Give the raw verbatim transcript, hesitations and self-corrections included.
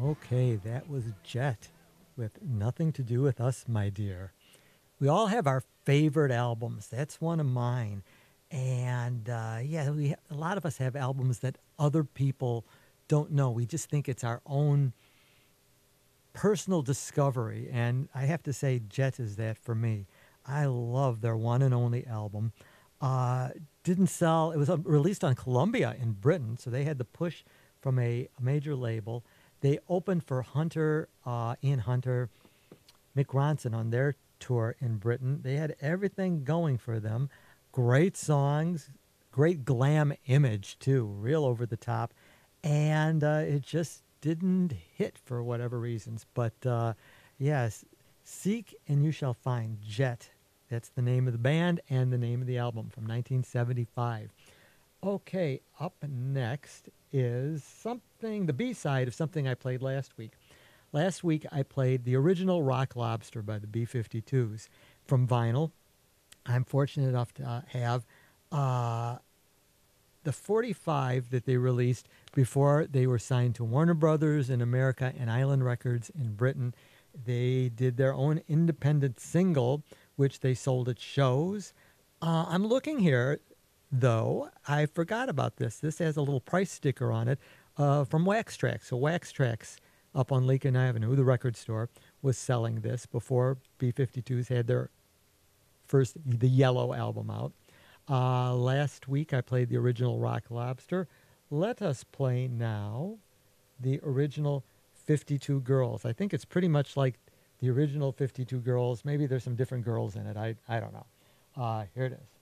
Okay, that was Jet with Nothing to Do with Us, My Dear. We all have our favorite albums. That's one of mine. And uh, yeah, we a lot of us have albums that other people don't know. We just think it's our own personal discovery. And I have to say, Jet is that for me. I love their one and only album. Uh, didn't sell, it was uh, released on Columbia in Britain, so they had the push from a, a major label. They opened for Hunter, uh, Ian Hunter, Mick Ronson on their tour in Britain. They had everything going for them. Great songs, great glam image too, real over the top. And uh, it just didn't hit for whatever reasons. But uh, yes, Seek and You Shall Find, Jet. That's the name of the band and the name of the album from nineteen seventy-five. Okay, up next is something, the B-side of something I played last week. Last week I played the original Rock Lobster by the B fifty-twos from vinyl. I'm fortunate enough to uh, have uh, the forty-five that they released before they were signed to Warner Brothers in America and Island Records in Britain. They did their own independent single, which they sold at shows. Uh, I'm looking here, though. I forgot about this. This has a little price sticker on it uh, from Wax Trax. So Wax Trax up on Lincoln Avenue, the record store, was selling this before B fifty-twos had their first, the Yellow album out. Uh, last week I played the original Rock Lobster. Let us play now the original fifty-two Girls. I think it's pretty much like the original fifty-two Girls. Maybe there's some different girls in it. I, I don't know. Uh, here it is.